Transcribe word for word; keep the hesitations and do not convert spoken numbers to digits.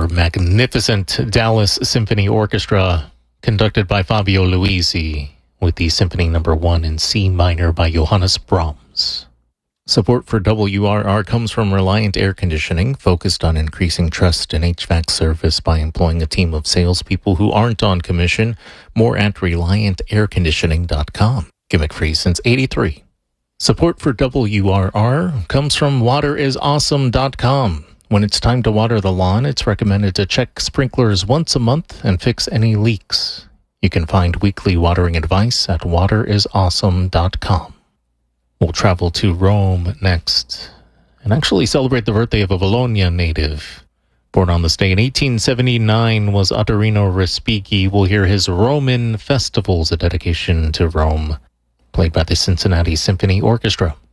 our magnificent Dallas Symphony Orchestra, conducted by Fabio Luisi, with the Symphony Number One in C minor by Johannes Brahms. Support for W R R comes from Reliant Air Conditioning, focused on increasing trust in H V A C service by employing a team of salespeople who aren't on commission. More at reliant air conditioning dot com. Gimmick free since eighty-three. Support for W R R comes from water is awesome dot com. When it's time to water the lawn, it's recommended to check sprinklers once a month and fix any leaks. You can find weekly watering advice at water is awesome dot com. We'll travel to Rome next and actually celebrate the birthday of a Bologna native. Born on this day in eighteen seventy-nine was Ottorino Respighi. We'll hear his Roman Festivals, a dedication to Rome, played by the Cincinnati Symphony Orchestra.